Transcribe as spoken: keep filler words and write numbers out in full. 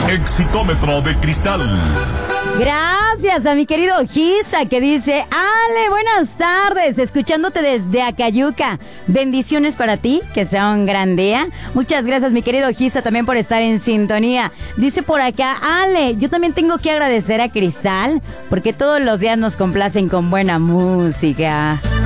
Exitómetro de cristal. Gracias a mi querido Gisa que dice: Ale, buenas tardes, escuchándote desde Acayuca. Bendiciones para ti, que sea un gran día. Muchas gracias, mi querido Gisa, también por estar en sintonía. Dice por acá: Ale, yo también tengo que agradecer a Cristal porque todos los días nos complacen con buena música.